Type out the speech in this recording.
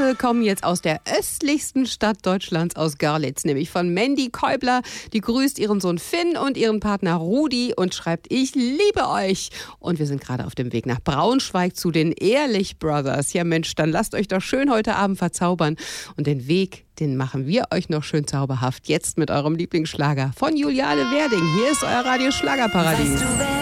Grüße kommen jetzt aus der östlichsten Stadt Deutschlands, aus Görlitz, nämlich von Mandy Käubler. Die grüßt ihren Sohn Finn und ihren Partner Rudi und schreibt: Ich liebe euch. Und wir sind gerade auf dem Weg nach Braunschweig zu den Ehrlich Brothers. Ja Mensch, dann lasst euch doch schön heute Abend verzaubern. Und den Weg, den machen wir euch noch schön zauberhaft. Jetzt mit eurem Lieblingsschlager von Juliane Werding. Hier ist euer Radio Schlagerparadies.